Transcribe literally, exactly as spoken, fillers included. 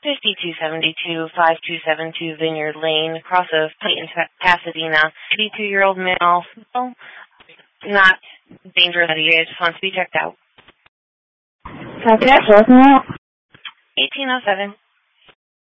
fifty-two seventy-two, five two seven two Vineyard Lane, across of Clayton, Pasadena. eighty-two-year-old male, well, not dangerous. He just wants to be checked out. Copy that. Closing out. eighteen oh seven.